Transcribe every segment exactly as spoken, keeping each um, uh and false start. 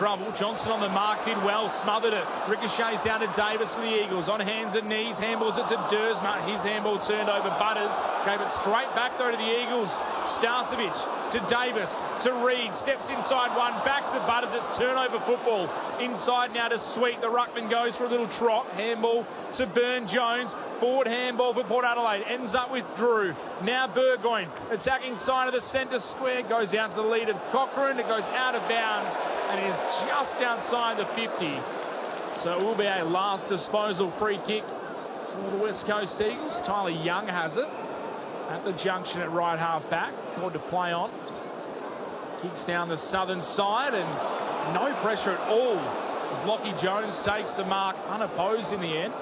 trouble. Johnson on the mark, did well, smothered it. Ricochets down to Davis for the Eagles. On hands and knees, handballs it to Dersma. His handball turned over Butters. Gave it straight back, though, to the Eagles. Starcevic to Davis, to Reed. Steps inside one, back to Butters. It's turnover football. Inside now to Sweet. The ruckman goes for a little trot. Handball to Burne-Jones. Forward handball for Port Adelaide. Ends up with Drew. Now Burgoyne attacking side of the centre square. Goes out to the lead of Cochrane. It goes out of bounds and is just outside the fifty. So it will be a last disposal free kick for the West Coast Eagles. Tyler Young has it at the junction at right half back. Called to play on. Kicks down the southern side and no pressure at all as Lockie Jones takes the mark unopposed in the end.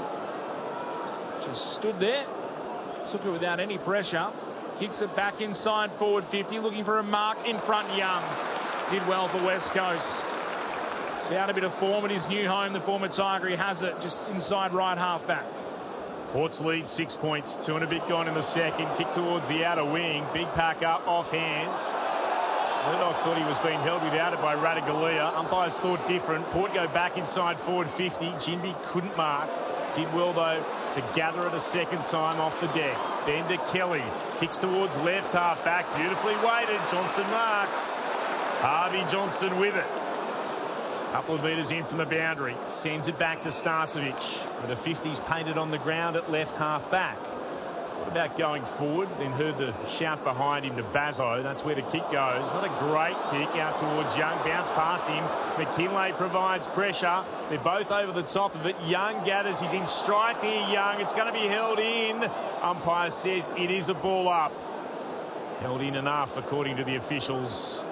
Just stood there, took it without any pressure. Kicks it back inside forward fifty, looking for a mark in front. Young did well for West Coast. He's found a bit of form at his new home, the former Tiger. He has it just inside right half back. Ports lead six points, two and a bit gone in the second. Kick towards the outer wing. Big pack up off hands. Murdoch thought he was being held without it by Ratugolea. Umpires thought different. Port go back inside forward fifty. Ginbey couldn't mark. Did well, though, to gather it a second time off the deck. Then to Kelly. Kicks towards left half back. Beautifully weighted. Johnston marks. Harvey Johnston with it. Couple of metres in from the boundary. Sends it back to Starcevic. With the fifties painted on the ground at left half back. Thought about going forward, then heard the shout behind him to Bazzo. That's where the kick goes. Not a great kick out towards Young. Bounce past him. McKinlay provides pressure. They're both over the top of it. Young gathers. He's in strike here, Young. It's going to be held in. Umpire says it is a ball up. Held in enough, according to the officials.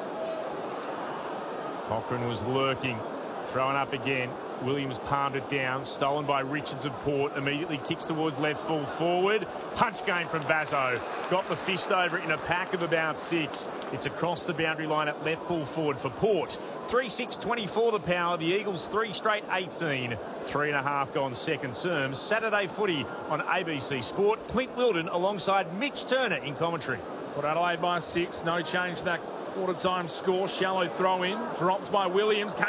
Cochrane was lurking. Thrown up again. Williams palmed it down. Stolen by Richards of Port. Immediately kicks towards left full forward. Punch game from Bazzo. Got the fist over it in a pack of about six. It's across the boundary line at left full forward for Port. three six twenty-four the power. The Eagles three straight eighteen. Three and a half gone second term. Saturday footy on A B C Sport. Clint Wilden alongside Mitch Turner in commentary. Port Adelaide by six. No change to that quarter time score. Shallow throw in. Dropped by Williams.